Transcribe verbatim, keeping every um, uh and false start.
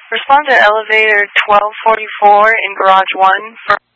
Respond to elevator twelve forty-four in garage one for